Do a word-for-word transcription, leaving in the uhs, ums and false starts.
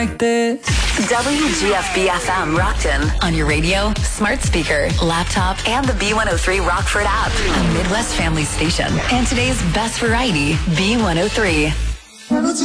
like this. W G F B F M Rockton on your radio, smart speaker, laptop, and the B one oh three Rockford app. A Midwest family station. And today's best variety, B one oh three.